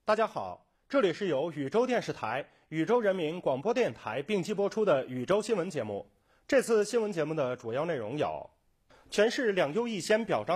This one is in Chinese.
大家好，这里是由禹州电视台、禹州人民广播电台并机播出的禹州新闻节目。这次新闻节目的主要内容有：全市两优一先表彰